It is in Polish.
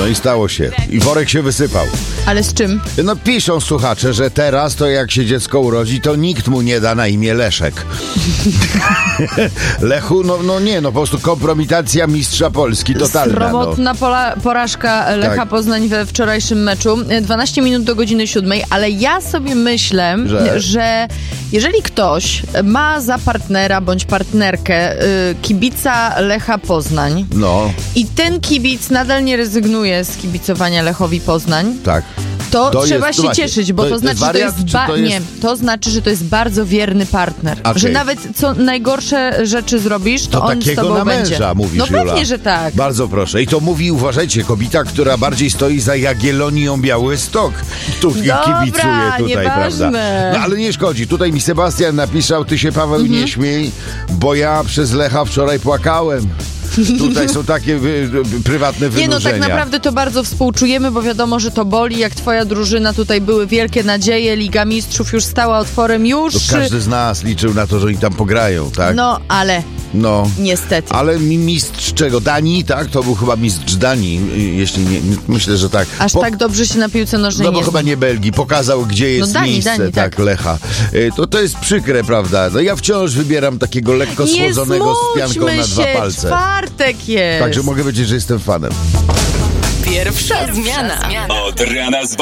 No i stało się. I worek się wysypał. Ale z czym? No piszą słuchacze, że teraz to jak się dziecko urodzi, to nikt mu nie da na imię Leszek. Lechu, po prostu kompromitacja mistrza Polski totalna. Sromotna porażka Lecha Poznań we wczorajszym meczu. 12 minut do godziny 7, ale ja sobie myślę, że jeżeli ktoś ma za partnera bądź partnerkę kibica Lecha Poznań i ten kibic nadal nie rezygnuje z kibicowania Lechowi Poznań, tak. To trzeba się cieszyć, bo to znaczy, to znaczy, że to jest bardzo wierny partner. Okay. Że nawet co najgorsze rzeczy zrobisz, to on z tobą na będzie. Męża, mówisz, no pewnie, Jula. że tak. Bardzo proszę. I to mówi, uważajcie, kobieta, która bardziej stoi za Jagiellonią Białystok. Tu kibicuje tutaj, prawda? No ale nie szkodzi. Tutaj mi Sebastian napisał, ty się, Paweł, nie śmiej, bo ja przez Lecha wczoraj płakałem. Tutaj są takie prywatne wynurzenia. Nie, tak naprawdę to bardzo współczujemy, bo wiadomo, że to boli, jak twoja drużyna, tutaj były wielkie nadzieje, Liga Mistrzów już stała otworem, już... To każdy z nas liczył na to, że oni tam pograją, tak? Ale... niestety. Ale mistrz czego? Danii, tak? To był chyba mistrz Danii, jeśli nie, myślę, że tak. Aż tak dobrze się na piłce nożnej bo chyba nie Belgii. Pokazał, gdzie jest miejsce, tak, Lecha. To jest przykre, prawda? No ja wciąż wybieram takiego lekko schłodzonego z pianką na dwa palce. Czwartek jest. Także mogę powiedzieć, że jestem fanem. Pierwsza zmiana. Od rana z